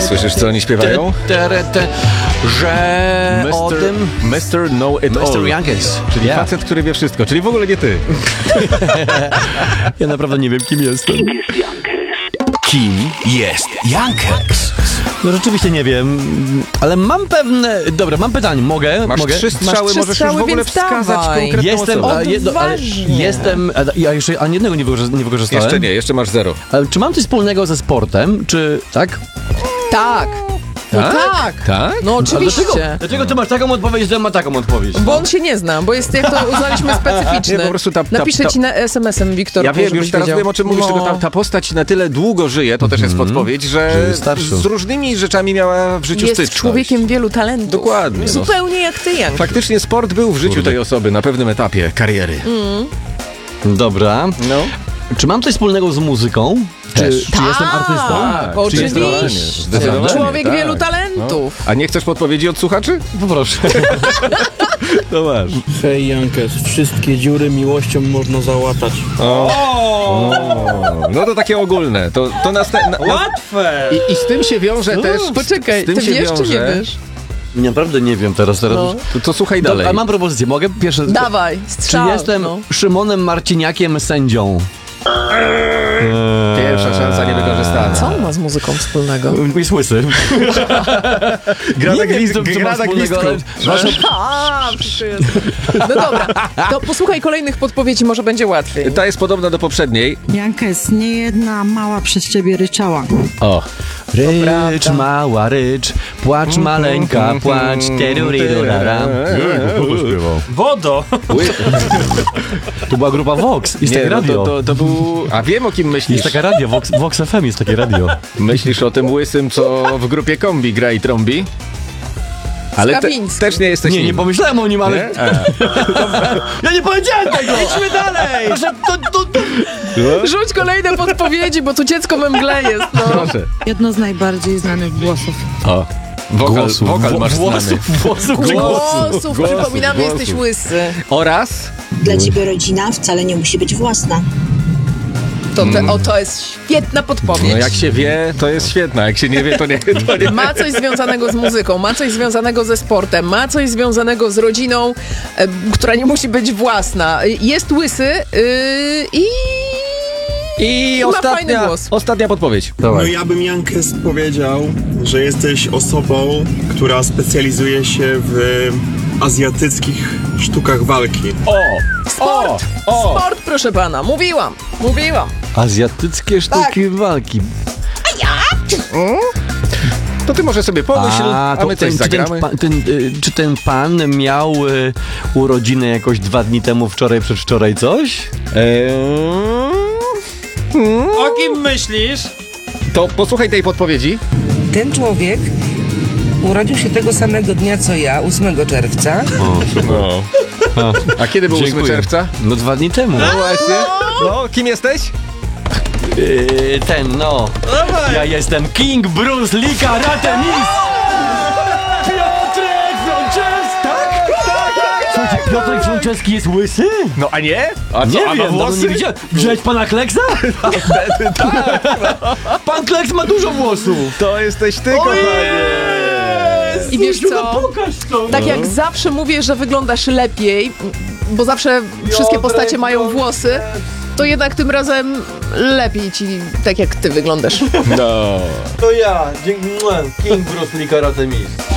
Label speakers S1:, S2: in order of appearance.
S1: Słyszysz, co oni śpiewają?
S2: Że o tym...
S1: Mr. Know It All.
S2: Mr. Youngest.
S1: Czyli facet, który wie wszystko, czyli w ogóle nie ty.
S2: Ja naprawdę nie wiem, kim jestem. Kim jest Youngest? No rzeczywiście nie wiem, ale mam pewne... Dobra, mam pytanie, mogę?
S1: Masz
S2: mogę?
S1: 3 strzały,
S3: trzy
S1: możesz
S3: strzały,
S1: już w ogóle
S3: więc
S1: wskazać
S3: dawaj.
S1: konkretną
S2: Jestem,
S1: osobę.
S3: Odważnie.
S2: jestem, ja jeszcze ani jednego nie wykorzystałem.
S1: Jeszcze nie, jeszcze masz 0.
S2: Ale czy mam coś wspólnego ze sportem, czy tak?
S3: Tak. No tak.
S1: Tak?
S3: No oczywiście.
S2: Dlaczego ty masz taką odpowiedź, że ma taką odpowiedź?
S3: Bo on się nie zna, bo jest, jak to uznaliśmy, specyficzny.
S1: Nie, po prostu
S3: Napiszę ci na SMS-em, Wiktor.
S1: Ja wiem, już teraz wiem, o czym mówisz, tylko ta postać na tyle długo żyje, to też jest podpowiedź, że
S2: jest starszy.
S1: z różnymi rzeczami miała w życiu
S3: Jest
S1: styczność.
S3: człowiekiem wielu talentów.
S1: Dokładnie, no.
S3: Zupełnie jak ty, Jan.
S1: Faktycznie sport był w życiu tej osoby na pewnym etapie kariery.
S2: Dobra.
S1: No.
S2: Czy mam coś wspólnego z muzyką? Czy jestem artystą?
S1: Tak,
S3: oczywiście.
S1: Zdecydowanie,
S3: Człowiek
S1: tak.
S3: wielu talentów.
S1: A nie chcesz podpowiedzi od słuchaczy?
S2: Poproszę.
S1: To masz.
S4: Hej Youngest, wszystkie dziury miłością można załatać.
S1: No to takie ogólne. To
S4: Łatwe!
S1: I z tym się wiąże też...
S3: Poczekaj,
S1: z tym
S3: ty
S1: się
S3: wiesz czy nie
S1: wiąże-
S3: wiesz?
S2: Naprawdę nie wiem teraz.
S3: No.
S1: To słuchaj dalej.
S2: A mam propozycję, mogę? Pierwsze...
S3: Dawaj,
S2: Czy
S3: strzał.
S2: jestem
S3: no.
S2: Szymonem Marciniakiem sędzią?
S1: Pierwsza szansa niewykorzystana.
S3: Co on ma z muzyką wspólnego?
S2: Jest łysy.
S1: Gra
S2: Nie wiem, co ma wspólnego, ale-
S3: Wszystko jest. No dobra, to posłuchaj kolejnych podpowiedzi, może będzie łatwiej.
S1: Ta jest podobna do poprzedniej.
S5: Jankes, nie jedna mała przez ciebie ryczała.
S2: O. Rycz,
S3: prawda.
S2: mała rycz, płacz maleńka, płacz, terurirurara.
S4: Wodo!
S2: To była grupa Vox, jest takie radio.
S1: To był... A wiem, o kim myślisz.
S2: Jest taka radio, Vox FM jest takie radio.
S1: Myślisz o tym łysym, co w grupie Kombi gra i trąbi? Ale
S3: Skawiński.
S1: też nie jesteś
S2: Nie
S1: nim.
S2: pomyślałem o nim, ale...
S1: Nie?
S2: Ja nie powiedziałem tego!
S4: Idźmy dalej!
S2: Proszę,
S3: Rzuć kolejne podpowiedzi, bo tu dziecko we mgle jest, no.
S1: Proszę.
S5: Jedno z najbardziej znanych głosów.
S1: O. Wokal masz znany.
S2: Włosów.
S3: Głosów, przypominamy,
S1: głosów.
S3: jesteś łysy.
S1: Oraz...
S6: Dla ciebie rodzina wcale nie musi być własna.
S3: To jest świetna podpowiedź.
S1: No jak się wie, to jest świetna. Jak się nie wie, to nie.
S3: Ma coś związanego z muzyką, ma coś związanego ze sportem, ma coś związanego z rodziną, która nie musi być własna. Jest łysy i ma fajny głos.
S1: Ostatnia podpowiedź.
S7: No ja bym Youngest powiedział, że jesteś osobą, która specjalizuje się w azjatyckich sztukach walki.
S3: Sport! Sport, proszę pana. Mówiłam.
S2: Azjatyckie sztuki walki.
S1: To ty może sobie pomyśl, a my coś zagramy.
S2: Czy ten pan miał urodziny jakoś 2 dni temu, wczoraj, przedwczoraj coś?
S4: O kim myślisz?
S1: To posłuchaj tej podpowiedzi.
S8: Ten człowiek urodził się tego samego dnia co ja, 8 czerwca.
S1: A kiedy był 8 czerwca?
S2: No 2 dni temu.
S1: No właśnie. No, kim jesteś?
S2: Ja jestem King Bruce Lee Karate Mistrz! Piotrek Frączewski! Tak? Słuchajcie, Piotrek Frączewski jest łysy?
S1: No a nie? A co,
S2: Nie
S1: a ma
S2: wiem,
S1: włosy?
S2: nie widziałem. Wziąłeś pana Kleksa? Pan Kleks ma dużo włosów.
S1: To jesteś ty, kochanie.
S3: I wiesz co?
S2: Pokaż to.
S3: Tak jak zawsze mówię, że wyglądasz lepiej, bo zawsze wszystkie postacie mają włosy, to jednak tym razem lepiej ci, tak jak ty wyglądasz.
S1: No.
S2: To ja, King Bruce Lee Karate Mistrz.